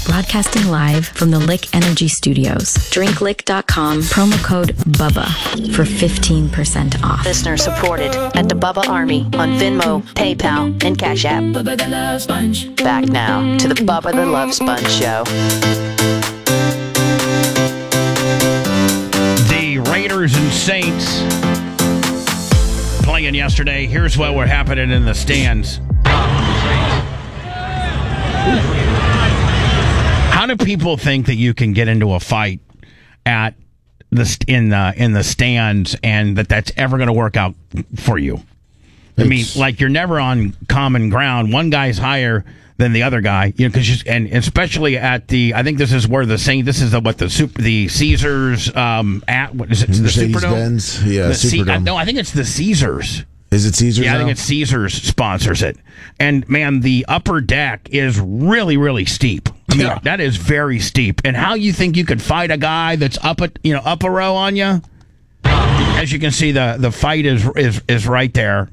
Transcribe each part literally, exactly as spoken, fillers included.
Broadcasting live from the Lick Energy Studios. drink lick dot com, promo code BUBBA for fifteen percent off. Listener supported at the Bubba Army on Venmo, PayPal, and Cash App. Bubba the Love Sponge. Back now to the Bubba the Love Sponge Show. The Raiders and Saints playing yesterday. Here's what were happening in the stands. How do people think that you can get into a fight at the in the in the stands and that that's ever going to work out for you? I mean, like, you're never on common ground. One guy's higher than the other guy, you know, because and especially at the, I think this is where the Saint, this is the, what the super, the Caesars um at what is it? The Mercedes-Benz, yeah, the Superdome. C, no, I think it's the Caesars. Is it Caesars? Yeah, now? I think it's Caesars sponsors it. And man, the upper deck is really, really steep. I mean, Yeah. that is very steep. And how you think you could fight a guy that's up a you know up a row on you? As you can see, the the fight is is is right there.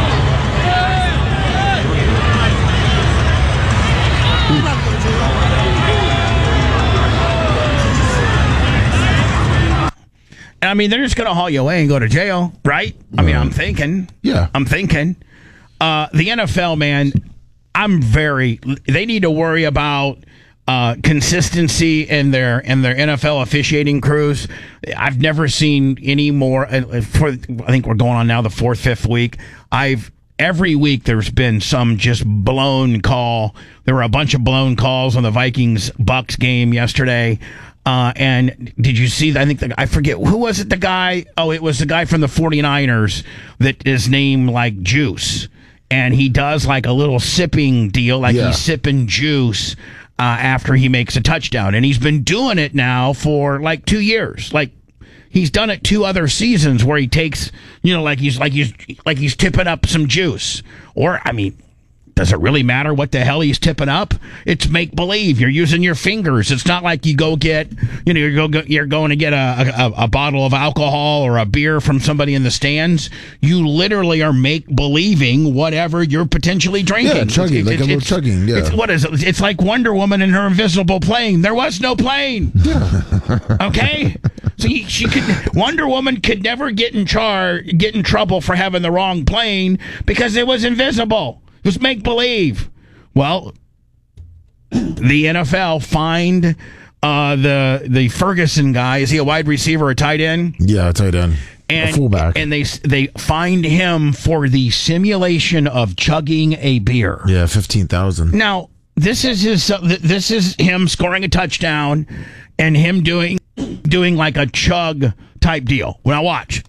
I mean, they're just going to haul you away and go to jail, right? I mean, I'm thinking. Yeah. I'm thinking. Uh, the N F L, man, I'm very... They need to worry about uh, consistency in their in their N F L officiating crews. I've never seen any more... Uh, for I think we're going on now the fourth, fifth week. I've... Every week there's been some just blown call. There were a bunch of blown calls on the Vikings-Bucks game yesterday. Uh, and did you see, I think, the, I forget, who was it, the guy? Oh, it was the guy from the forty-niners that is named, like, Juice. And he does, like, a little sipping deal, like Yeah. he's sipping juice uh, after he makes a touchdown. And he's been doing it now for, like, two years. Like, he's done it two other seasons where he takes, you know, like he's like he's like he's tipping up some juice. Or, I mean, does it really matter what the hell he's tipping up? It's make believe. You're using your fingers. It's not like you go get, you know, you're go you're going to get a, a a bottle of alcohol or a beer from somebody in the stands. You literally are make believing whatever you're potentially drinking. Yeah, chugging, It's- like it's- a little it's- chugging, yeah. It's, what is it? It's like Wonder Woman and her invisible plane. There was no plane. Okay, so you, she could Wonder Woman could never get in char get in trouble for having the wrong plane because it was invisible. It was make believe. Well, the N F L fined uh, the the Ferguson guy. Is he a wide receiver or a tight end? Yeah, tight end. And, a fullback. And they they fined him for the simulation of chugging a beer. Yeah, fifteen thousand. Now, this is his. Uh, th- this is him scoring a touchdown, and him doing doing like a chug type deal. Now watch.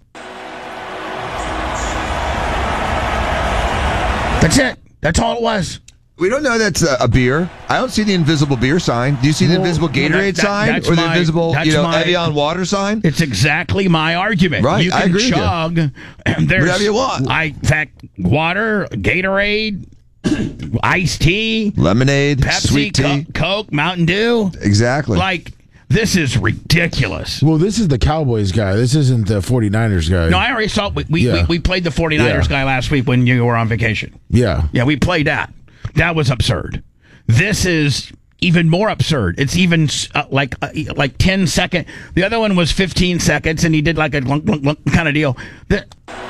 That's it. That's all it was. We don't know that's a, a beer. I don't see the invisible beer sign. Do you see the Well, invisible Gatorade that- that- sign that's or the my- invisible, that's you know, my- Evian water sign? It's exactly my argument. Right, You I can agree with you. chug. There's, Whatever you want. I, in fact, water, Gatorade, iced tea, Lemonade, Pepsi, sweet tea. Co- Coke, Mountain Dew. Exactly. Like, this is ridiculous. Well, this is the Cowboys guy. This isn't the forty-niners guy. No, I already saw we we, Yeah. we, we played the forty-niners Yeah. guy last week when you were on vacation. Yeah. Yeah, we played that. That was absurd. This is even more absurd. It's even uh, like uh, like ten second. The other one was fifteen seconds, and he did like a lunk, lunk, lunk kind of deal. The,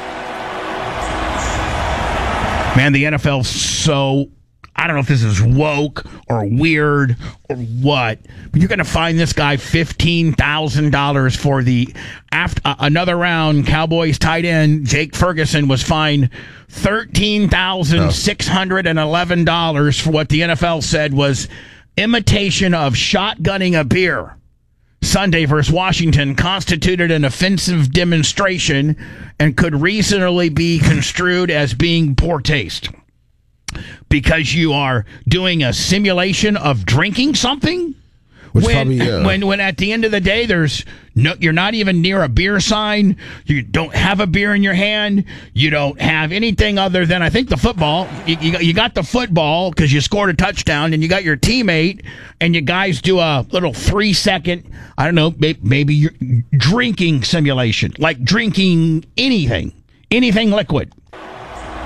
man, the N F L's so, I don't know if this is woke or weird or what, but you're going to find this guy fifteen thousand dollars for the, after uh, another round, Cowboys tight end Jake Ferguson was fined thirteen thousand six hundred eleven dollars for what the N F L said was imitation of shotgunning a beer. Sunday versus Washington constituted an offensive demonstration and could reasonably be construed as being poor taste. Because you are doing a simulation of drinking something? Which when, probably, yeah. when when at the end of the day there's no, you're not even near a beer sign, you don't have a beer in your hand, you don't have anything other than, I think, the football. You, you, got, you got the football because you scored a touchdown, and you got your teammate, and you guys do a little three second, I don't know, maybe you're drinking simulation, like drinking anything, anything liquid.